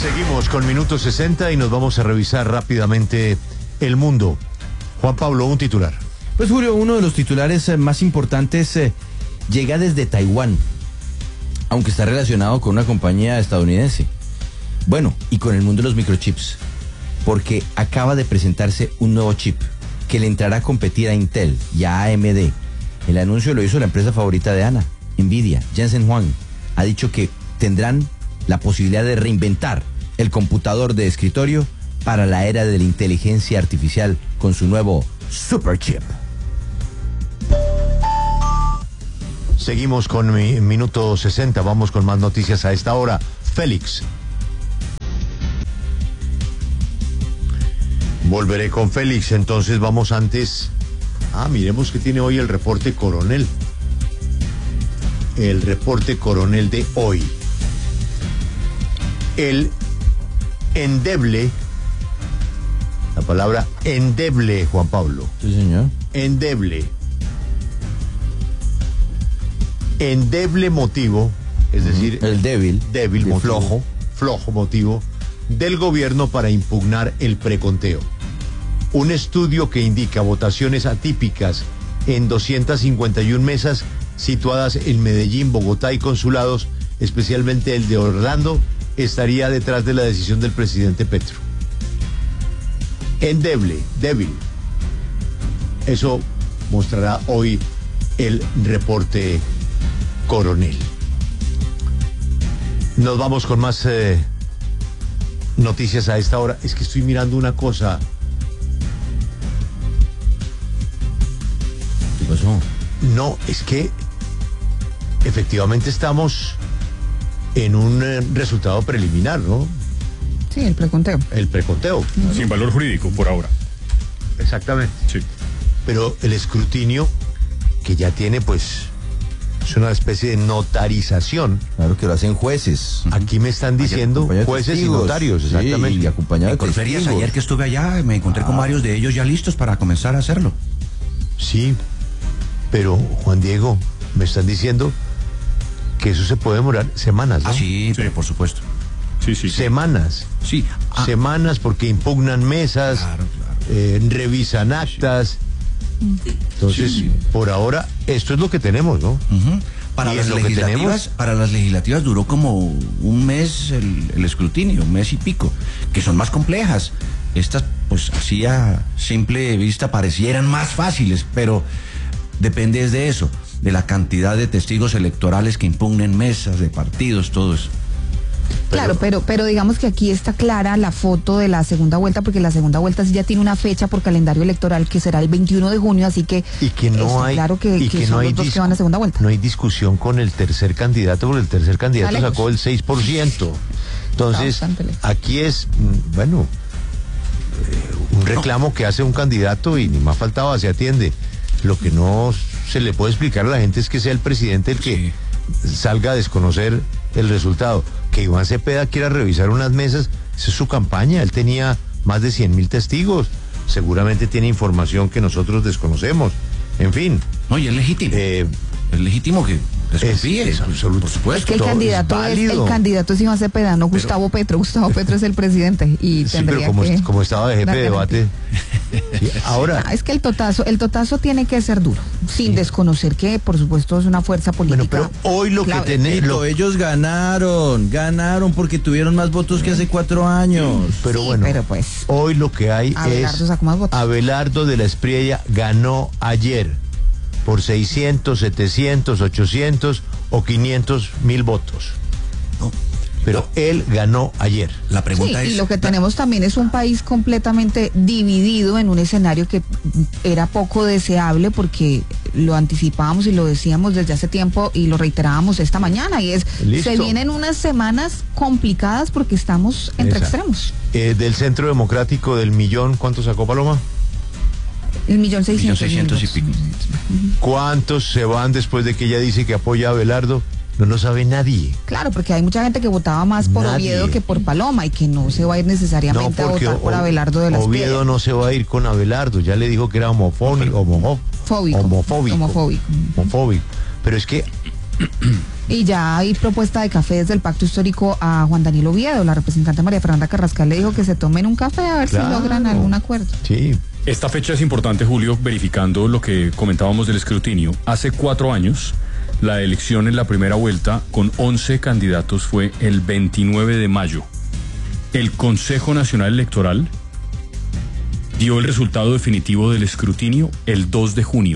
Seguimos con Minuto 60 y nos vamos a revisar rápidamente el mundo. Juan Pablo, un titular. Pues Julio, uno de los titulares más importantes llega desde Taiwán, aunque está relacionado con una compañía estadounidense. Bueno, y con el mundo de los microchips, porque acaba de presentarse un nuevo chip que le entrará a competir a Intel y a AMD. El anuncio lo hizo la empresa favorita de Ana, Nvidia. Jensen Huang ha dicho que tendrán la posibilidad de reinventar el computador de escritorio para la era de la inteligencia artificial con su nuevo superchip. Seguimos con Minuto 60, vamos con más noticias a esta hora. Félix. Volveré con Félix, entonces vamos antes. Miremos que tiene hoy el reporte coronel. El reporte coronel de hoy. El endeble, la palabra endeble, Juan Pablo. Sí, señor. Endeble motivo, es decir, el débil motivo, flojo motivo del gobierno para impugnar el preconteo. Un estudio que indica votaciones atípicas en 251 mesas situadas en Medellín, Bogotá y consulados, especialmente el de Orlando, estaría detrás de la decisión del presidente Petro. Endeble, débil. Eso mostrará hoy el reporte coronel. Nos vamos con más noticias a esta hora. Es que estoy mirando una cosa. ¿Qué pasó? No, es que efectivamente estamos en un resultado preliminar, ¿no? Sí, el preconteo. El preconteo. Sin valor jurídico por ahora. Exactamente. Sí. Pero el escrutinio, que ya tiene, pues, es una especie de notarización. Claro que lo hacen jueces. Aquí me están diciendo jueces y notarios, exactamente. Sí, y acompañados de En Corferias, testigos. ayer que estuve allá, me encontré con varios de ellos ya listos para comenzar a hacerlo. Sí, pero Juan Diego, me están diciendo que eso se puede demorar semanas, ¿no? Sí, pero por supuesto. Sí. Semanas. Sí. Semanas porque impugnan mesas, Claro. revisan actas. Entonces, por ahora, esto es lo que tenemos, ¿no? Para Y las en lo que tenemos- para las legislativas duró como un mes el escrutinio, un mes y pico, que son más complejas. Estas, pues, así a simple vista parecieran más fáciles, pero depende de eso, de la cantidad de testigos electorales que impugnen mesas de partidos, todo eso. Claro, pero digamos que aquí está clara la foto de la segunda vuelta, porque la segunda vuelta sí ya tiene una fecha por calendario electoral que será el 21 de junio, así que Y que no está hay, claro que y que son no hay los dos que van a segunda vuelta. No hay discusión con el tercer candidato, porque el tercer candidato Está lejos. sacó el 6%. Entonces, Está bastante lejos. aquí es, bueno, un reclamo que hace un candidato y ni más faltaba, se atiende. Lo que no se le puede explicar a la gente es que sea el presidente el que salga a desconocer el resultado. Que Iván Cepeda quiera revisar unas mesas, esa es su campaña. Él tenía más de 100.000 testigos. Seguramente tiene información que nosotros desconocemos. En fin. No, y es legítimo. Es legítimo que desconfíe, es absoluto. por supuesto. Es que el todo candidato es es válido. Iván Cepeda, no Gustavo Petro. Gustavo Petro es el presidente y Sí, tendría pero que como estaba de jefe dar de debate. Sí, ahora, Es que el totazo tiene que ser duro, sin desconocer que, por supuesto, es una fuerza política. bueno, pero hoy lo clave. que tenemos. Ellos ganaron porque tuvieron más votos que hace 4 años. Pero Sí, bueno, pero pues, hoy lo que hay Abelardo es sacó más votos. Abelardo de la Espriella ganó ayer por 600, 700, 800 o 500.000 votos. No. Pero él ganó ayer. La sí, pregunta es... y lo que tenemos también es un país completamente dividido en un escenario que era poco deseable, porque lo anticipábamos y lo decíamos desde hace tiempo y lo reiterábamos esta mañana, y es, Listo. se vienen unas semanas complicadas porque estamos entre Esa. extremos. Del Centro Democrático del millón, ¿cuánto sacó Paloma? El 1.600.000 y pico. ¿Cuántos se van después de que ella dice que apoya a Abelardo? No lo sabe nadie. Claro, porque hay mucha gente que votaba más por Nadie. Oviedo que por Paloma y que no se va a ir necesariamente a votar por Abelardo de las Oviedo Piedras. no se va a ir con Abelardo, ya le dijo que era homofóbico. Fóbico. Homofóbico. Pero es que Y ya hay propuesta de café desde el Pacto Histórico a Juan Daniel Oviedo. La representante María Fernanda Carrascal le dijo que se tomen un café a ver si logran algún acuerdo. Sí. Esta fecha es importante, Julio, verificando lo que comentábamos del escrutinio. Hace 4 años, la elección en la primera vuelta con 11 candidatos fue el 29 de mayo. El Consejo Nacional Electoral dio el resultado definitivo del escrutinio el 2 de junio.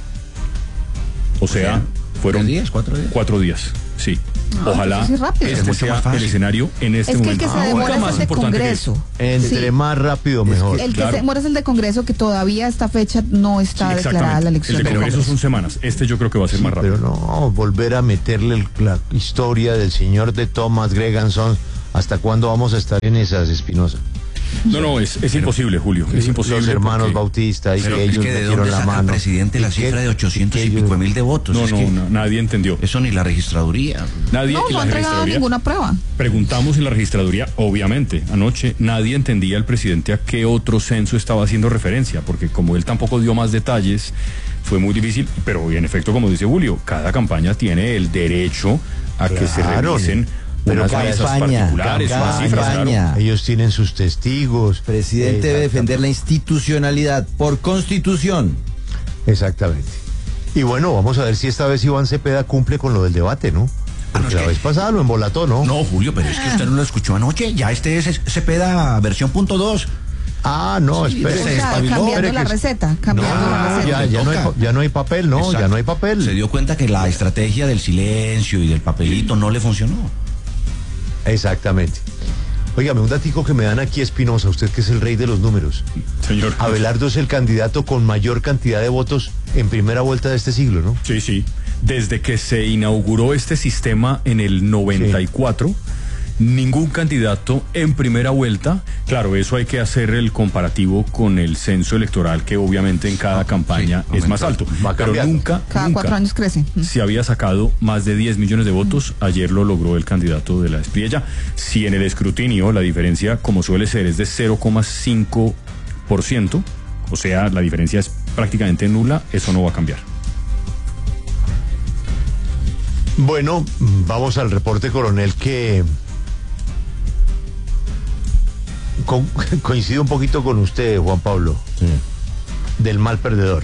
O sea, fueron 4 días, sí. Ojalá eso sí rápido. este Es sea mucho más fácil. el escenario en este Es que el momento. que se demora Ahora es el de importante que Congreso. Entre Sí. más rápido, mejor. El que Claro. se demora es el de Congreso, que todavía a esta fecha no está Sí, declarada la elección. El de del Congreso Congreso. son semanas. Este yo creo que va a ser más rápido. Pero no, volver a meterle la historia del señor de Thomas Greganson. ¿Hasta cuándo vamos a estar en esas, Espinosa? No, es imposible, Julio. Es imposible. Los hermanos porque- Bautista y Pero que es ellos que de metieron dónde la saca el mano. presidente la ¿Y qué- cifra de 800 y qué- pico mil de votos? No, Es que nadie entendió. eso ni la registraduría. Nadie No, en no la ha entregado registraduría. ninguna prueba. Preguntamos en la registraduría, obviamente, anoche nadie entendía al presidente a qué otro censo estaba haciendo referencia, porque como él tampoco dio más detalles, fue muy difícil, pero en efecto, como dice Julio, cada campaña tiene el derecho a que se Claro, revisen pero unas cada mesas campaña, particulares, cada unas cifras, claro. campaña. Ellos tienen sus testigos. Presidente debe defender la institucionalidad por constitución. Exactamente. Y bueno, vamos a ver si esta vez Iván Cepeda cumple con lo del debate, ¿no? Porque es la que- vez pasada lo embolató, ¿no? No, Julio, pero es que usted no lo escuchó anoche. Ya este es Cepeda versión .2. Ah, no, Sí, espere. O se sea, despabiló. cambiando Espere la que- receta, cambiando No, la receta. ya no hay papel, no, Exacto. ya no hay papel. Se dio cuenta que la estrategia del silencio y del papelito no le funcionó. Exactamente. Óigame, un datico que me dan aquí, Espinosa, usted que es el rey de los números. Señor. Abelardo es el candidato con mayor cantidad de votos en primera vuelta de este siglo, ¿no? Sí. Desde que se inauguró este sistema en el 94, ningún candidato en primera vuelta, claro, eso hay que hacer el comparativo con el censo electoral, que obviamente en cada campaña es más alto. Va Pero cambiando. nunca Cada 4 años crece. se había sacado más de 10 millones de votos. Ayer lo logró el candidato de la Espriella. Si en el escrutinio la diferencia, como suele ser, es de 0,5%, o sea, la diferencia es prácticamente nula, eso no va a cambiar. Bueno, vamos al reporte, coronel, que coincido un poquito con usted, Juan Pablo, del mal perdedor.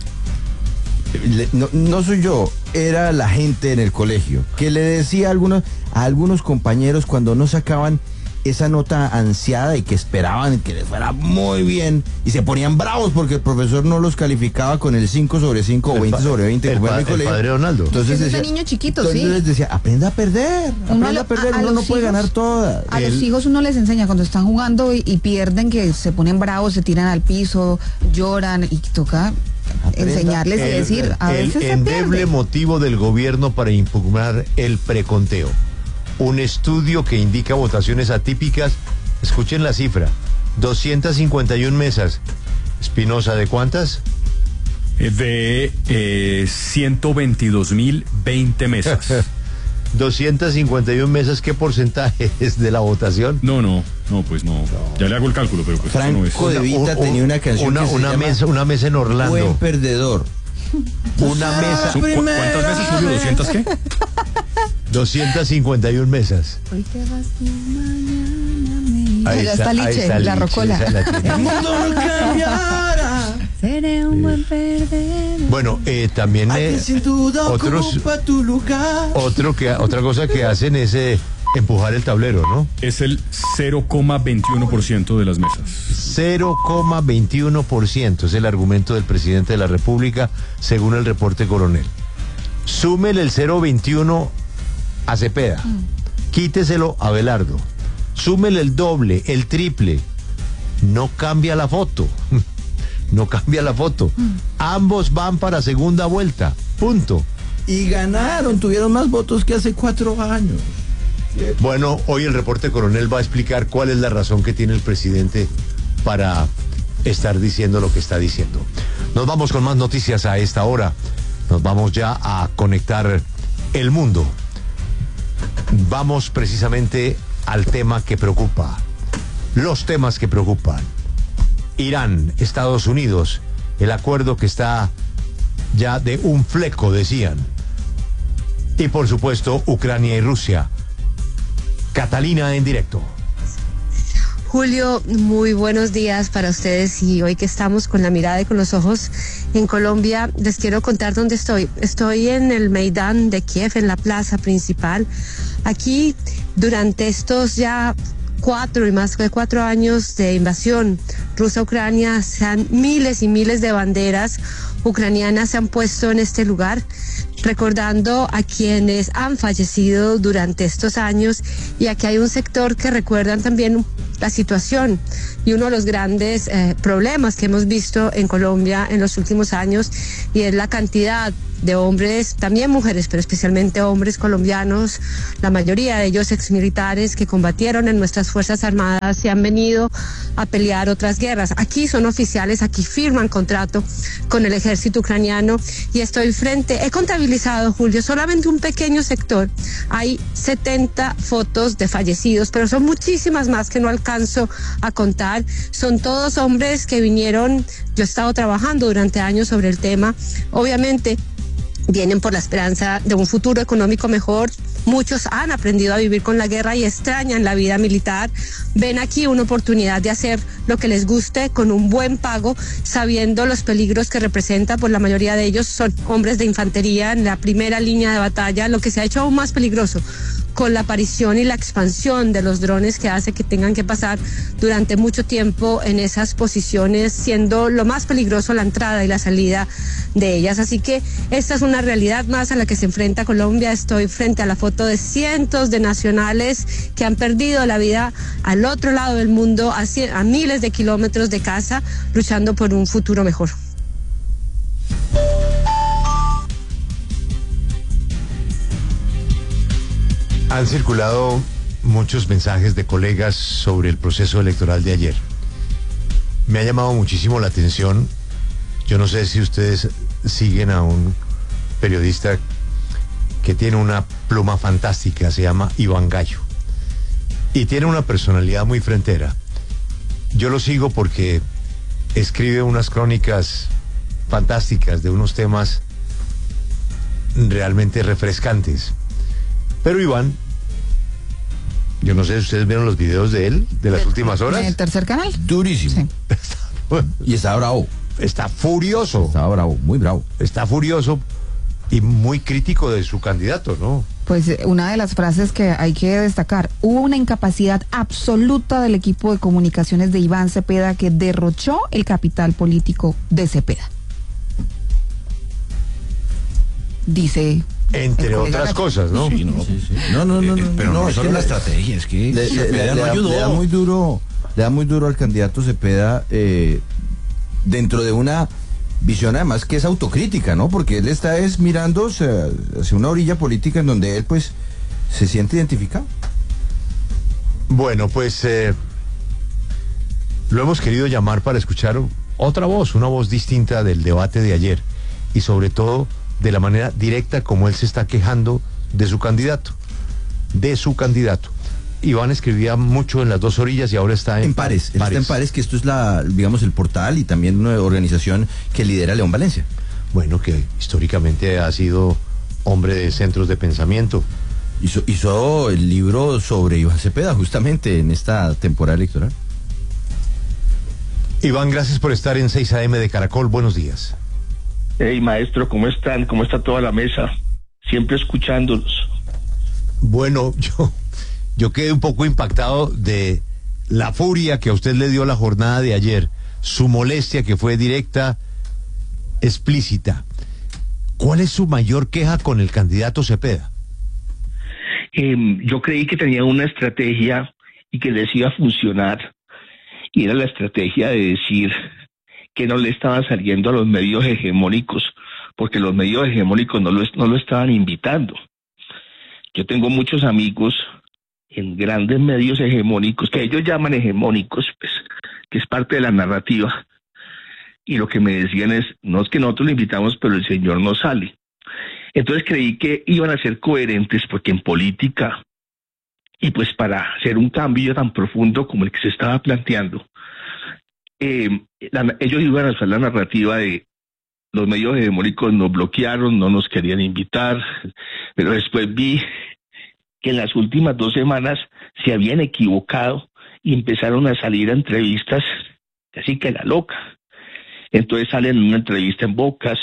No soy yo, era la gente en el colegio que le decía a algunos compañeros cuando no sacaban esa nota ansiada y que esperaban que les fuera muy bien y se ponían bravos porque el profesor no los calificaba con el 5 sobre 5 o 20 sobre 20 como era en mi colegio. padre Donaldo. Entonces Ese es de decía, niño chiquito, entonces sí. les decía, aprenda a perder, Uno aprenda a perder, uno no los puede hijos- ganar todas. A los hijos uno les enseña cuando están jugando y pierden, que se ponen bravos, se tiran al piso, lloran, y toca enseñarles y decir, a el veces se endeble pierde. motivo del gobierno para impugnar el preconteo. Un estudio que indica votaciones atípicas. Escuchen la cifra: 251 mesas. Espinosa, ¿de cuántas? De 122.020 mesas. 251 mesas. ¿Qué porcentaje es de la votación? No, pues no. Ya le hago el cálculo, pero pues eso no es. Franco de Vita tenía una canción que se llama una mesa en Orlando. Buen perdedor. Una mesa. ¿Cuántas veces subió? ¿200 qué? 251 mesas. Hoy te vas tú, mañana me Ahí irás. Ya está ahí Liche, está la Liche, rocola. esa la tiene. El mundo no cambiará. Seré un buen perdedor. Bueno, también Alguien sin duda otros, ocupa tu lugar. otra cosa que hacen es empujar el tablero, ¿no? Es el 0,21% de las mesas. 0,21% es el argumento del presidente de la República, según el reporte coronel. Súmele el 0,21 a Cepeda, quíteselo a Abelardo, súmele el doble, el triple, no cambia la foto, no cambia la foto. Ambos van para segunda vuelta, punto. Y ganaron, tuvieron más votos que hace 4 años. Bueno, hoy el reporte coronel va a explicar cuál es la razón que tiene el presidente para estar diciendo lo que está diciendo. Nos vamos con más noticias a esta hora. Nos vamos ya a conectar el mundo. Vamos precisamente al tema que preocupa. Los temas que preocupan. Irán, Estados Unidos, el acuerdo que está ya de un fleco, decían. Y por supuesto, Ucrania y Rusia. Catalina en directo. Julio, muy buenos días para ustedes y hoy que estamos con la mirada y con los ojos en Colombia, les quiero contar dónde estoy. Estoy en el Maidán de Kiev, en la plaza principal. Aquí, durante estos ya 4 años de invasión rusa a Ucrania, miles y miles de banderas ucranianas se han puesto en este lugar, recordando a quienes han fallecido durante estos años, y aquí hay un sector que recuerdan también la situación y uno de los grandes problemas que hemos visto en Colombia en los últimos años, y es la cantidad de hombres, también mujeres, pero especialmente hombres colombianos, la mayoría de ellos exmilitares que combatieron en nuestras Fuerzas Armadas y han venido a pelear otras guerras. Aquí son oficiales, aquí firman contrato con el ejército ucraniano, y he contabilizado, Julio, solamente un pequeño sector. Hay 70 fotos de fallecidos, pero son muchísimas más que no alcanzo a contar. Son todos hombres que vinieron, yo he estado trabajando durante años sobre el tema, obviamente vienen por la esperanza de un futuro económico mejor. Muchos han aprendido a vivir con la guerra y extrañan la vida militar. Ven aquí una oportunidad de hacer lo que les guste con un buen pago, sabiendo los peligros que representa, pues la mayoría de ellos son hombres de infantería en la primera línea de batalla, lo que se ha hecho aún más peligroso con la aparición y la expansión de los drones, que hace que tengan que pasar durante mucho tiempo en esas posiciones, siendo lo más peligroso la entrada y la salida de ellas. Así que esta es una realidad más a la que se enfrenta Colombia. Estoy frente a la foto de cientos de nacionales que han perdido la vida al otro lado del mundo, a miles de kilómetros de casa, luchando por un futuro mejor. Han circulado muchos mensajes de colegas sobre el proceso electoral de ayer. Me ha llamado muchísimo la atención. Yo no sé si ustedes siguen a un periodista que tiene una pluma fantástica, se llama Iván Gallo, y tiene una personalidad muy frentera. Yo lo sigo porque escribe unas crónicas fantásticas de unos temas realmente refrescantes. Pero Iván, yo no sé si ustedes vieron los videos de él, de las últimas horas. ¿En el tercer canal? Durísimo. Sí. Y está bravo. Está furioso. Está bravo, muy bravo. Está furioso y muy crítico de su candidato, ¿no? Pues una de las frases que hay que destacar: hubo una incapacidad absoluta del equipo de comunicaciones de Iván Cepeda que derrochó el capital político de Cepeda. Dice... Entre otras cosas, ¿no? Sí, no. Sí, sí. No, Pero no es solo que la estrategia, es que Cepeda no ayudó. le da muy duro al candidato Cepeda, dentro de una visión además que es autocrítica, ¿no? Porque él está mirando hacia una orilla política en donde él pues se siente identificado. Bueno, pues lo hemos querido llamar para escuchar otra voz, una voz distinta del debate de ayer, y sobre todo de la manera directa como él se está quejando de su candidato. Iván escribía mucho en Las Dos Orillas y ahora está En Pares. Él está en Pares, que esto es digamos, el portal y también una organización que lidera León Valencia. Bueno, que históricamente ha sido hombre de centros de pensamiento. Hizo el libro sobre Iván Cepeda justamente en esta temporada electoral. Iván, gracias por estar en 6 AM de Caracol. Buenos días. Hey, maestro, ¿cómo están? ¿Cómo está toda la mesa? Siempre escuchándolos. Bueno, yo quedé un poco impactado de la furia que a usted le dio la jornada de ayer, su molestia que fue directa, explícita. ¿Cuál es su mayor queja con el candidato Cepeda? Yo creí que tenía una estrategia y que les iba a funcionar, y era la estrategia de decir que no le estaba saliendo a los medios hegemónicos, porque los medios hegemónicos no lo estaban invitando. Yo tengo muchos amigos en grandes medios hegemónicos, que ellos llaman hegemónicos, pues, que es parte de la narrativa, y lo que me decían es, no es que nosotros lo invitamos, pero el señor no sale. Entonces creí que iban a ser coherentes, porque en política, y pues para hacer un cambio tan profundo como el que se estaba planteando, ellos iban a usar la narrativa de los medios hegemónicos nos bloquearon, no nos querían invitar, pero después vi que en las últimas 2 semanas se habían equivocado y empezaron a salir a entrevistas casi que la loca. Entonces salen en una entrevista en Bocas,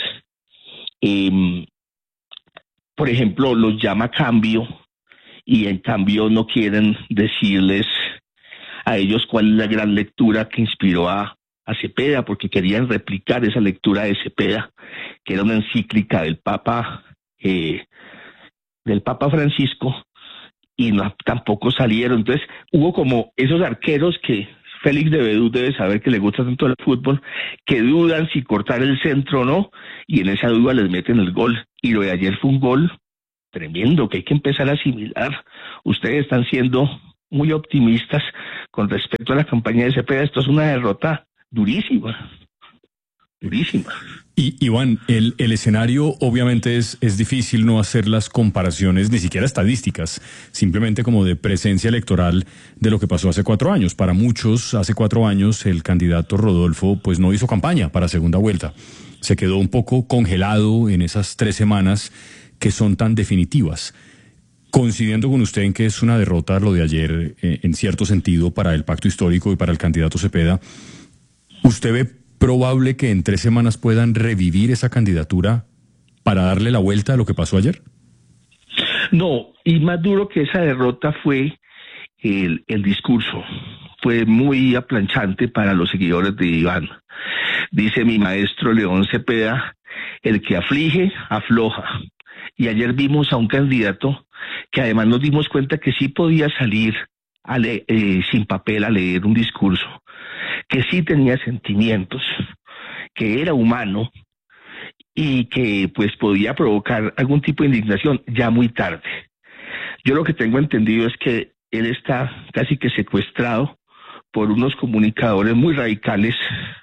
por ejemplo, los llama Cambio y en Cambio no quieren decirles a ellos cuál es la gran lectura que inspiró a Cepeda, porque querían replicar esa lectura de Cepeda, que era una encíclica del Papa Francisco, y no, tampoco salieron. Entonces hubo como esos arqueros que Félix de Bedú debe saber que le gusta tanto el fútbol, que dudan si cortar el centro o no, y en esa duda les meten el gol. Y lo de ayer fue un gol tremendo que hay que empezar a asimilar. Ustedes están siendo muy optimistas con respecto a la campaña de Cepeda. Esto es una derrota durísima. Y Iván, el escenario obviamente es difícil no hacer las comparaciones, ni siquiera estadísticas, simplemente como de presencia electoral de lo que pasó hace 4 años. Para muchos, hace 4 años, el candidato Rodolfo pues no hizo campaña para segunda vuelta. Se quedó un poco congelado en esas 3 semanas que son tan definitivas. Coincidiendo con usted en que es una derrota lo de ayer, en cierto sentido, para el pacto histórico y para el candidato Cepeda, ¿usted ve probable que en 3 semanas puedan revivir esa candidatura para darle la vuelta a lo que pasó ayer? No, y más duro que esa derrota fue el discurso. Fue muy aplanchante para los seguidores de Iván. Dice mi maestro León Cepeda, el que aflige, afloja. Y ayer vimos a un candidato que además nos dimos cuenta que sí podía salir sin papel a leer un discurso, que sí tenía sentimientos, que era humano y que pues podía provocar algún tipo de indignación ya muy tarde. Yo lo que tengo entendido es que él está casi que secuestrado por unos comunicadores muy radicales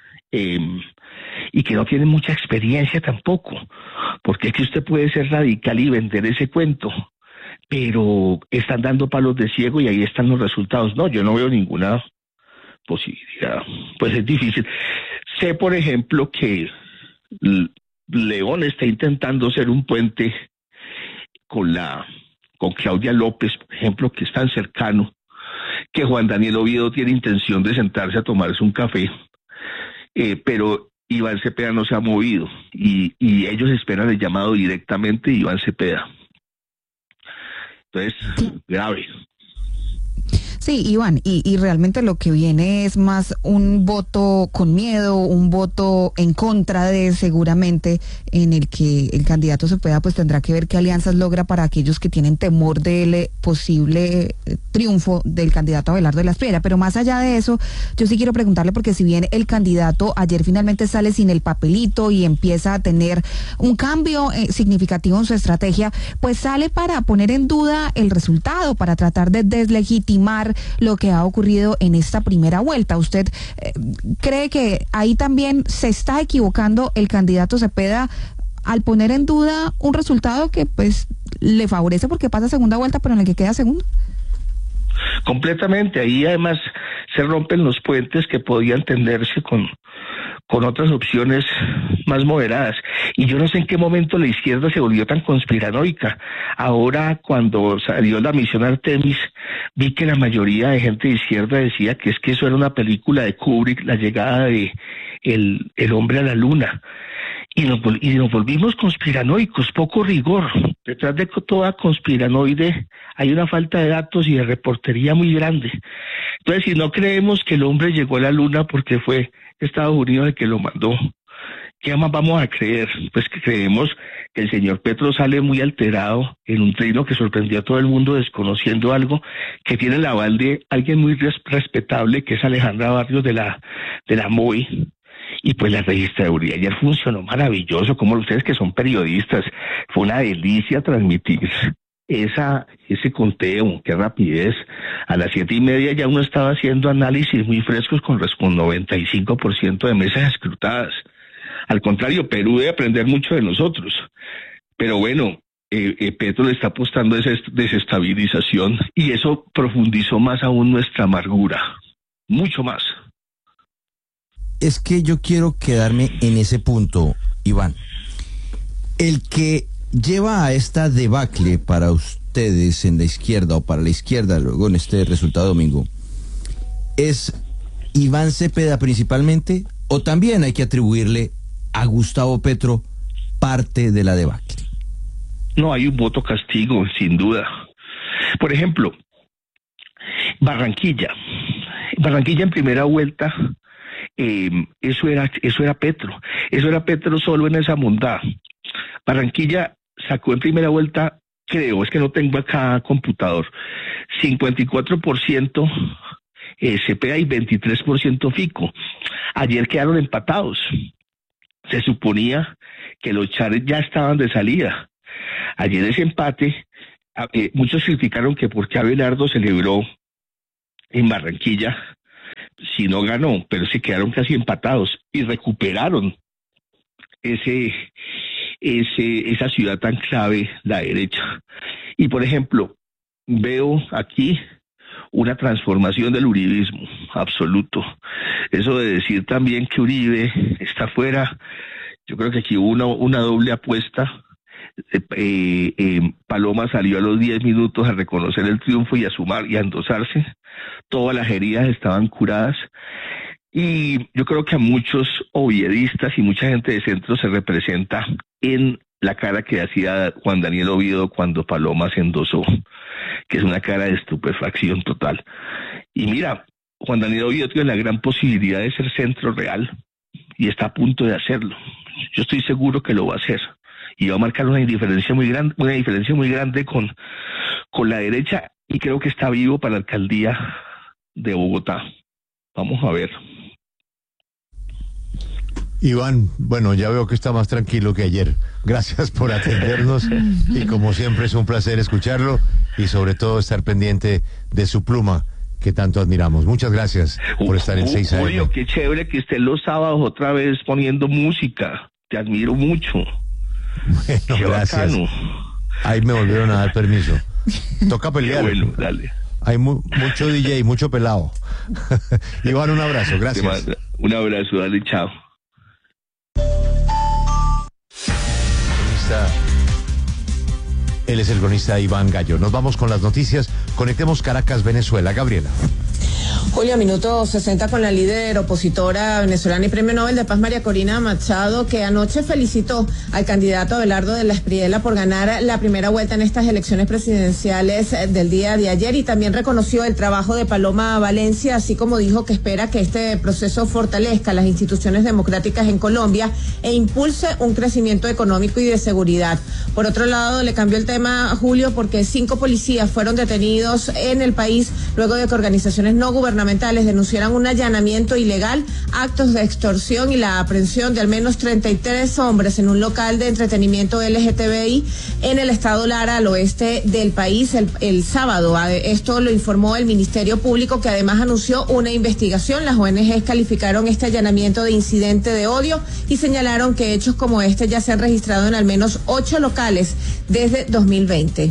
y que no tienen mucha experiencia tampoco, porque es que usted puede ser radical y vender ese cuento, pero están dando palos de ciego y ahí están los resultados. No, yo no veo ninguna posibilidad, pues es difícil. Sé, por ejemplo, que León está intentando ser un puente con Claudia López, por ejemplo, que es tan cercano, que Juan Daniel Oviedo tiene intención de sentarse a tomarse un café, pero Iván Cepeda no se ha movido y ellos esperan el llamado directamente de Iván Cepeda. Entonces, grave. Sí, Iván, y realmente lo que viene es más un voto con miedo, un voto en contra de, seguramente, en el que el candidato Cepeda pues tendrá que ver qué alianzas logra para aquellos que tienen temor del posible triunfo del candidato Abelardo de la Espriella. Pero más allá de eso, yo sí quiero preguntarle, porque si bien el candidato ayer finalmente sale sin el papelito y empieza a tener un cambio significativo en su estrategia, pues sale para poner en duda el resultado, para tratar de deslegitimar lo que ha ocurrido en esta primera vuelta. ¿Usted cree que ahí también se está equivocando el candidato Cepeda al poner en duda un resultado que pues le favorece porque pasa segunda vuelta, pero en el que queda segundo? Completamente. Ahí además se rompen los puentes que podían tenderse con otras opciones más moderadas. Y yo no sé en qué momento la izquierda se volvió tan conspiranoica. Ahora, cuando salió la misión Artemis, vi que la mayoría de gente de izquierda decía que es que eso era una película de Kubrick, la llegada de el hombre a la luna. Y nos volvimos conspiranoicos, poco rigor. Detrás de toda conspiranoide hay una falta de datos y de reportería muy grande. Entonces, si no creemos que el hombre llegó a la luna porque fue Estados Unidos el que lo mandó, ¿qué más vamos a creer? Pues que creemos que el señor Petro sale muy alterado en un trino que sorprendió a todo el mundo desconociendo algo que tiene el aval de alguien muy respetable, que es Alejandra Barrios de la MOI. Y pues la registraduría ayer funcionó maravilloso, como ustedes que son periodistas, fue una delicia transmitir ese conteo, qué rapidez. A las 7:30 ya uno estaba haciendo análisis muy frescos con 95% de mesas escrutadas. Al contrario, Perú debe aprender mucho de nosotros. Pero bueno, Petro le está apostando a esa desestabilización y eso profundizó más aún nuestra amargura, mucho más. es que yo quiero quedarme en ese punto, Iván. El que lleva a esta debacle para ustedes en la izquierda o para la izquierda luego en este resultado domingo, ¿es Iván Cepeda principalmente o también hay que atribuirle a Gustavo Petro parte de la debacle? No, hay un voto castigo, sin duda. Por ejemplo, Barranquilla en primera vuelta, eso era Petro solo en esa montada. Barranquilla sacó en primera vuelta, creo, es que no tengo acá computador, 54% Cepeda y 23% Fico. Ayer quedaron empatados. Se suponía que los Chávez ya estaban de salida. Ayer ese empate, muchos criticaron que por qué Abelardo celebró en Barranquilla si no ganó, pero se quedaron casi empatados y recuperaron esa ciudad tan clave, la derecha. Y por ejemplo, veo aquí una transformación del uribismo absoluto. Eso de decir también que Uribe está fuera, yo creo que aquí hubo una doble apuesta. Paloma salió a los 10 minutos a reconocer el triunfo y a sumar y a endosarse. Todas las heridas estaban curadas. Y yo creo que a muchos oviedistas y mucha gente de centro se representa en la cara que hacía Juan Daniel Oviedo cuando Paloma se endosó, que es una cara de estupefacción total. Y mira, Juan Daniel Oviedo tiene la gran posibilidad de ser centro real y está a punto de hacerlo. Yo estoy seguro que lo va a hacer y va a marcar una diferencia muy grande con la derecha, y creo que está vivo para la alcaldía de Bogotá. Vamos a ver. Iván, bueno, ya veo que está más tranquilo que ayer. Gracias por atendernos y como siempre es un placer escucharlo y sobre todo estar pendiente de su pluma que tanto admiramos. Muchas gracias por estar en 6 AM. Julio, qué chévere que estén los sábados otra vez poniendo música. Te admiro mucho. Bueno, qué gracias. Bacano. Ahí me volvieron a dar permiso. Toca pelear. Bueno, dale. Hay mucho DJ, mucho pelado. Iván, un abrazo, gracias. Un abrazo, dale, chao. Él es el cronista Iván Gallo. Nos vamos con las noticias. Conectemos Caracas, Venezuela. Gabriela. Julio, minuto 60 con la líder opositora venezolana y premio Nobel de Paz María Corina Machado, que anoche felicitó al candidato Abelardo de la Espriella por ganar la primera vuelta en estas elecciones presidenciales del día de ayer, y también reconoció el trabajo de Paloma Valencia, así como dijo que espera que este proceso fortalezca las instituciones democráticas en Colombia e impulse un crecimiento económico y de seguridad. Por otro lado, le cambió el tema, Julio, porque 5 policías fueron detenidos en el país luego de que organizaciones no gubernamentales denunciaran un allanamiento ilegal, actos de extorsión y la aprehensión de al menos 33 hombres en un local de entretenimiento LGTBI en el estado Lara, al oeste del país, el sábado. Esto lo informó el Ministerio Público, que además anunció una investigación. Las ONGs calificaron este allanamiento de incidente de odio y señalaron que hechos como este ya se han registrado en al menos 8 locales desde 2020.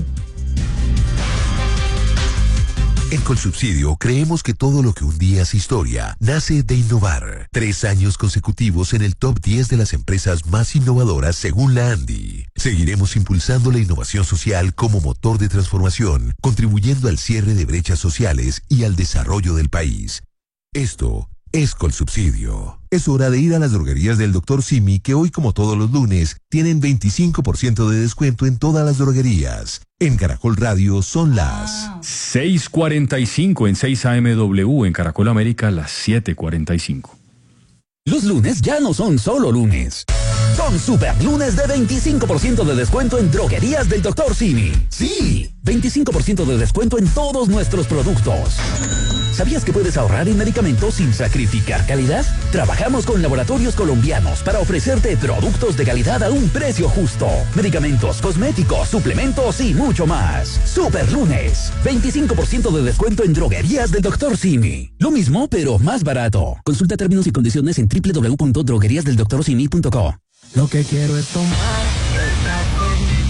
En Colsubsidio creemos que todo lo que un día es historia nace de innovar. 3 años consecutivos en el top 10 de las empresas más innovadoras según la ANDI. Seguiremos impulsando la innovación social como motor de transformación, contribuyendo al cierre de brechas sociales y al desarrollo del país. Esto es Colsubsidio. Es hora de ir a las droguerías del Dr. Simi, que hoy, como todos los lunes, tienen 25% de descuento en todas las droguerías. En Caracol Radio son las 6:45 en 6 AMW, en Caracol América las 7:45. Los lunes ya no son solo lunes. Son super lunes de 25% de descuento en droguerías del Dr. Simi. Sí, 25% de descuento en todos nuestros productos. ¿Sabías que puedes ahorrar en medicamentos sin sacrificar calidad? Trabajamos con laboratorios colombianos para ofrecerte productos de calidad a un precio justo. Medicamentos, cosméticos, suplementos y mucho más. Super lunes, 25% de descuento en droguerías del Dr. Simi. Lo mismo, pero más barato. Consulta términos y condiciones en www.drogueriasdeldoctorsimi.co. Lo que quiero es tomar